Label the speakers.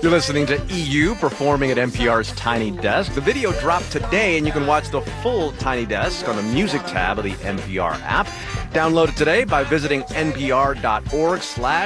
Speaker 1: You're listening to EU performing at NPR's Tiny Desk. The video dropped today, and you can watch the full Tiny Desk on the Music tab of the NPR app. Download it today by visiting npr.org/